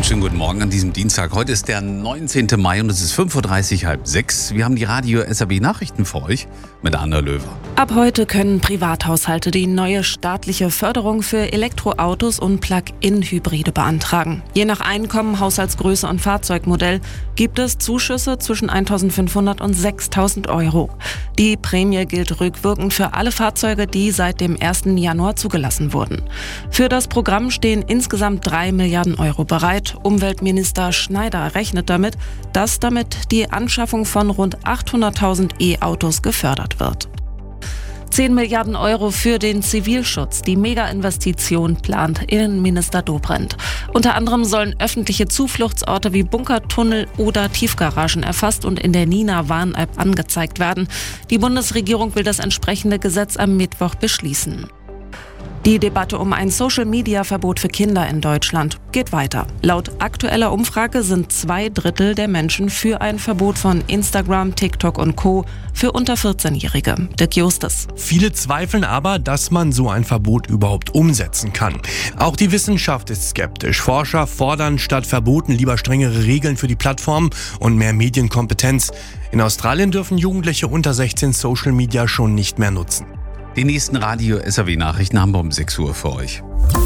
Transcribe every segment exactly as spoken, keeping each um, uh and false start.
Einen schönen guten Morgen an diesem Dienstag. Heute ist der neunzehnten Mai und es ist fünf Uhr dreißig, halb sechs. Wir haben die Radio-S A B-Nachrichten für euch mit Anna Löwer. Ab heute können Privathaushalte die neue staatliche Förderung für Elektroautos und Plug-in-Hybride beantragen. Je nach Einkommen, Haushaltsgröße und Fahrzeugmodell gibt es Zuschüsse zwischen eintausendfünfhundert und sechstausend Euro. Die Prämie gilt rückwirkend für alle Fahrzeuge, die seit dem ersten Januar zugelassen wurden. Für das Programm stehen insgesamt drei Milliarden Euro bereit. Umweltminister Schneider rechnet damit, dass damit die Anschaffung von rund achthunderttausend E-Autos gefördert wird. zehn Milliarden Euro für den Zivilschutz. Die Mega-Investition plant Innenminister Dobrindt. Unter anderem sollen öffentliche Zufluchtsorte wie Bunkertunnel oder Tiefgaragen erfasst und in der Nina-Warn-App angezeigt werden. Die Bundesregierung will das entsprechende Gesetz am Mittwoch beschließen. Die Debatte um ein Social-Media-Verbot für Kinder in Deutschland geht weiter. Laut aktueller Umfrage sind zwei Drittel der Menschen für ein Verbot von Instagram, TikTok und Co. für unter vierzehnjährige. Dirk Justus. Viele zweifeln aber, dass man so ein Verbot überhaupt umsetzen kann. Auch die Wissenschaft ist skeptisch. Forscher fordern statt Verboten lieber strengere Regeln für die Plattformen und mehr Medienkompetenz. In Australien dürfen Jugendliche unter sechzehn Social Media schon nicht mehr nutzen. Die nächsten Radio-S A B-Nachrichten haben wir um sechs Uhr für euch.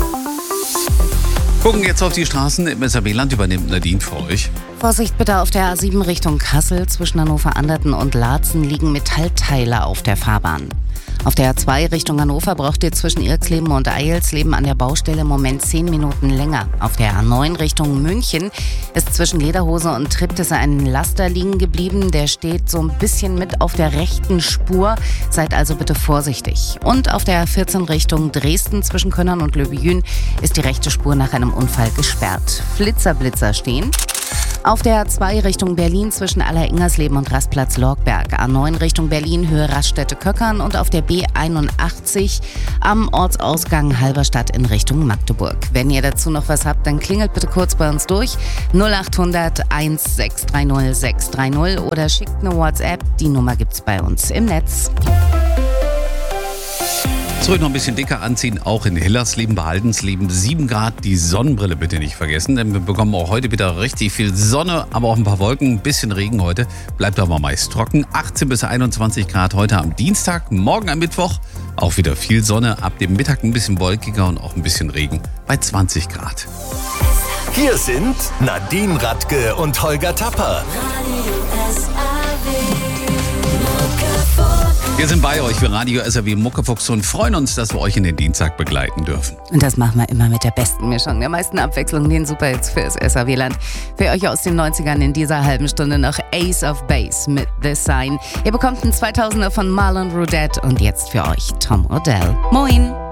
Gucken jetzt auf die Straßen. Im S A B-Land übernimmt Nadine für euch. Vorsicht bitte auf der A sieben Richtung Kassel. Zwischen Hannover-Anderten und Laatzen liegen Metallteile auf der Fahrbahn. Auf der A zwei Richtung Hannover braucht ihr zwischen Irksleben und Eilsleben an der Baustelle im Moment zehn Minuten länger. Auf der A neun Richtung München ist zwischen Lederhose und Triptisse ein Laster liegen geblieben. Der steht so ein bisschen mit auf der rechten Spur. Seid also bitte vorsichtig. Und auf der A vierzehn Richtung Dresden zwischen Könnern und Löbejün ist die rechte Spur nach einem Unfall gesperrt. Flitzer, Blitzer stehen. Auf der A zwei Richtung Berlin zwischen Aller-Ingersleben und Rastplatz Lorgberg, A neun Richtung Berlin Höhe Raststätte-Köckern und auf der B einundachtzig am Ortsausgang Halberstadt in Richtung Magdeburg. Wenn ihr dazu noch was habt, dann klingelt bitte kurz bei uns durch null achthundert sechs drei null sechs drei null oder schickt eine WhatsApp, die Nummer gibt's bei uns im Netz. Zurück noch ein bisschen dicker anziehen, auch in Hillersleben, Behaltensleben, sieben Grad, die Sonnenbrille bitte nicht vergessen, denn wir bekommen auch heute wieder richtig viel Sonne, aber auch ein paar Wolken, ein bisschen Regen heute, bleibt aber meist trocken, achtzehn bis einundzwanzig Grad heute am Dienstag, morgen am Mittwoch auch wieder viel Sonne, ab dem Mittag ein bisschen wolkiger und auch ein bisschen Regen bei zwanzig Grad. Hier sind Nadine Radke und Holger Tapper. Wir sind bei euch für Radio S A B Muckefuchs und freuen uns, dass wir euch in den Dienstag begleiten dürfen. Und das machen wir immer mit der besten Mischung, der meisten Abwechslung, den Superhits fürs S A B-Land. Für euch aus den neunzigern in dieser halben Stunde noch Ace of Base mit The Sign. Ihr bekommt einen zweitausender von Marlon Rudette und jetzt für euch Tom Odell. Moin!